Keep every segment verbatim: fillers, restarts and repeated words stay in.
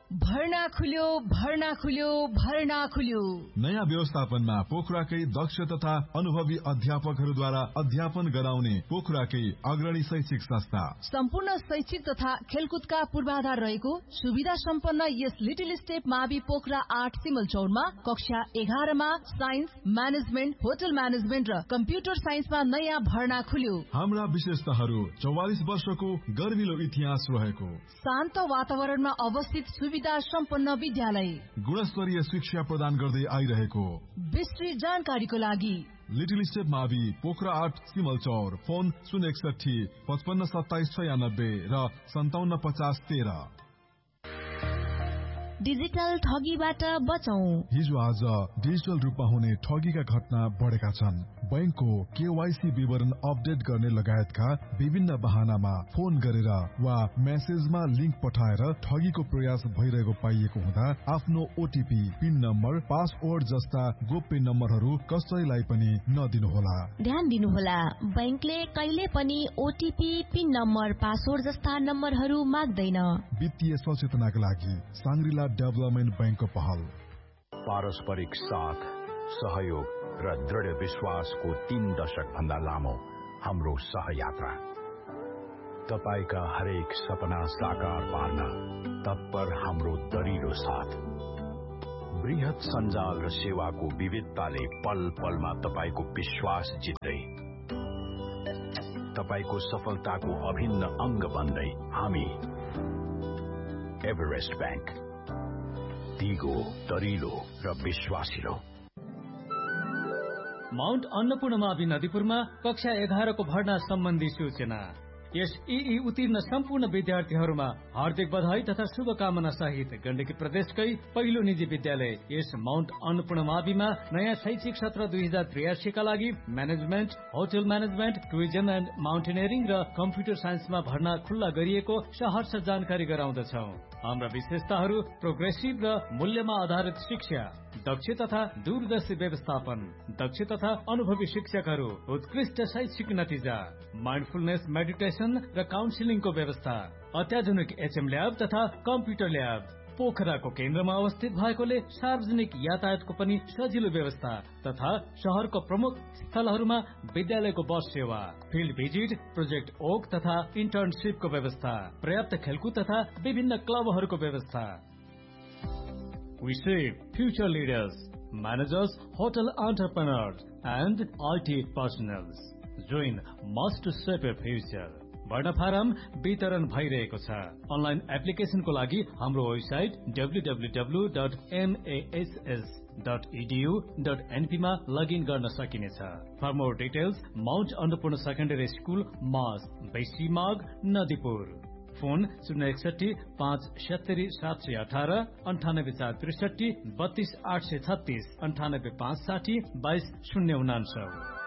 भर्ना खुल्यो भर्ना खुल्यो भर्ना खुल्यो। नयाँ व्यवस्थापनमा पोखराकै दक्ष तथा अनुभवी अध्यापकहरूद्वारा अध्यापन गराउने पोखराकै अग्रणी शैक्षिक संस्था। सम्पूर्ण शैक्षिक तथा खेलकुदका पूर्वाधार रहेको सुविधा सम्पन्न यस लिटिल स्टेप मावि पोखरा आठ सिमलचौरमा कक्षा एघारमा साइन्स, म्यानेजमेन्ट, होटल म्यानेजमेन्ट र कम्प्युटर साइन्समा नयाँ भर्ना खुल्यो। हाम्रा विशेषताहरू चौवालिस वर्षको गर्विलो इतिहास रहेको शान्त वातावरणमा अवस्थित सुविधा सम्पन्न विद्यालय, गुणस्तरीय शिक्षा प्रदान गर्दै आइरहेको। विस्तृत जानकारीको लागि लिटिल स्टेप मावि पोखरा आठ सिमलचौर, फोन शून्य एकसठी पचपन्न सत्ताइस छयानब्बे र सन्ताउन्न पचास तेह्र। डिजिटल ठगीबाट बचौं। हिजो आज डिजिटल रूपमा हुने ठगीका घटना बढेका छन्। बैंकको केवाईसी विवरण अपडेट गर्ने लगायतका विभिन्न बहानामा फोन गरेर वा मेसेजमा लिंक पठाएर ठगीको प्रयास भइरहेको पाइएको हुँदा आफ्नो ओटीपी, पिन नम्बर, पासवर्ड जस्ता गोप्य नम्बरहरू कसैलाई पनि नदिनुहोला। ध्यान दिनुहोला, बैंकले कहिले पनि ओटीपी, पिन नम्बर, पासवर्ड जस्ता नम्बरहरू माग्दैन। वित्तीय सचेतनाका लागि सांग्रिला डेभलपमेन्ट बैंकको पहल। पारस्परिक साथ, सहयोग र दृढ विश्वासको तीन दशक भन्दा लामो हाम्रो सहयात्रा। तपाईका हरेक सपना साकार पार्न तत्पर हाम्रो दरिलो साथ। बृहत सञ्जाल र सेवाको विविधताले पल पलमा तपाईको विश्वास जित्दै, तपाईको सफलताको अभिन्न अंग बन्दै हामी एभरेस्ट बैंक, दिगो, दरिलो र विश्वासिलो। माउन्ट अन्नपूर्ण मावि नदीपुरमा कक्षा एघारको भर्ना सम्बन्धी सूचना। यस ई उत्तीर्ण सम्पूर्ण विद्यार्थीहरूमा हार्दिक बधाई तथा शुभकामना सहित गण्डकी प्रदेशकै पहिलो निजी विद्यालय यस माउन्ट अन्नपूर्ण माविमा नयाँ शैक्षिक सत्र दुई हजार त्रियासीका लागि management, hotel management, tourism and mountaineering र कम्प्युटर साइन्समा भर्ना खुल्ला गरिएको सहर्ष जानकारी गराउँदछौ। हाम्रा विशेषताहरू प्रोग्रेसिभ र मूल्यमा आधारित शिक्षा, दक्ष तथा दूरदर्शी व्यवस्थापन, दक्ष तथा अनुभवी शिक्षकहरू, उत्कृष्ट शैक्षिक नतिजा, माइन्डफुलनेस मेडिटेसन र काउन्सिलिङको व्यवस्था, अत्याधुनिक एचएम ल्याब तथा कम्प्युटर ल्याब। पोखराको केन्द्रमा अवस्थित भएकोले सार्वजनिक यातायातको पनि सजिलो व्यवस्था तथा शहरको प्रमुख स्थलहरूमा विद्यालयको बस सेवा, फिल्ड भिजिट, प्रोजेक्ट ओक तथा इन्टर्नशिपको व्यवस्था, पर्याप्त खेलकुद तथा विभिन्न क्लबहरूको व्यवस्था। We shape future leaders, managers, hotel entrepreneurs and I T personnel. Join must to shape a future. भर्ना फारम वितरण भइरहेको छ। अनलाइन एप्लिकेशनको लागि हाम्रो website W W W dot एमएएसएस dot edu dot NP मा लगइन गर्न सकिनेछ। For more details Mount Annapurna secondary school mass, बेसीमाग, Nadipur. Phone शून्य एकसठी पाँच सत्तरी सात सय अठार अन्ठानब्बे चार त्रिसठी बत्तीस आठ सय छत्तीस अन्ठानब्बे पाँच साठी बाइस शून्य उनान्सौ।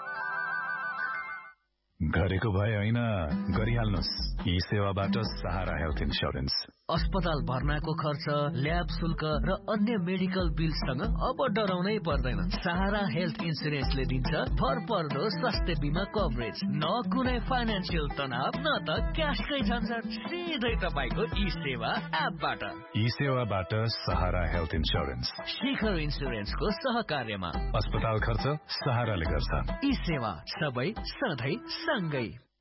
गरेको भए होइन, गरिहाल्नुहोस्। यी सेवाबाट सहारा हेल्थ इन्स्योरेन्स। अस्पताल भर्नाको खर्च, ल्याब शुल्क र अन्य मेडिकल बिलसँग अब डराउनै पर्दैन। सहारा हेल्थ इन्स्योरेन्सले दिन्छ भरपर्दो स्वास्थ्य बिमा कभरेज। न कुनै फाइनेन्सियल तनाव, न त क्यासकै झन्झट, सिधै तपाईको ई सेवा एपबाट। यी सेवाबाट सहारा हेल्थ इन्स्योरेन्स शिखर इन्स्योरेन्सको सहकार्यमा। अस्पताल खर्च सहाराले गर्छ। ई सेवा सबै सधैँ सँगै।